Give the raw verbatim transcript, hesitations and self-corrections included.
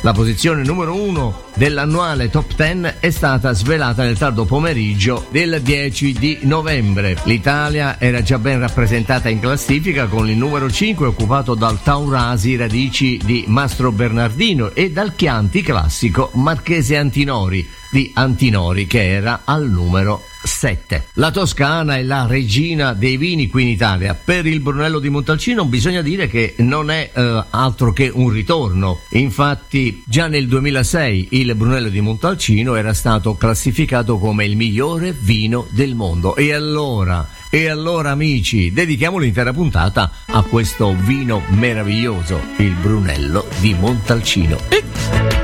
La posizione numero uno dell'annuale Top dieci è stata svelata nel tardo pomeriggio del dieci di novembre. L'Italia era già ben rappresentata in classifica con il numero cinque occupato dal Taurasi Radici di Mastro Bernardino e dal Chianti classico Marchese Antinori di Antinori, che era al numero sette. La Toscana è la regina dei vini qui in Italia. Per il Brunello di Montalcino bisogna dire che non è eh, altro che un ritorno. Infatti già nel duemilasei il Brunello di Montalcino era stato classificato come il migliore vino del mondo. E allora, e allora amici, dedichiamo l'intera puntata a questo vino meraviglioso, il Brunello di Montalcino. E